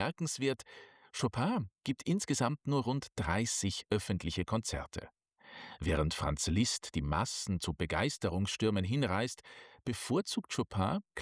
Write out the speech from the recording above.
Bemerkenswert, Chopin gibt insgesamt nur rund 30 öffentliche Konzerte. Während Franz Liszt die Massen zu Begeisterungsstürmen hinreißt, bevorzugt Chopin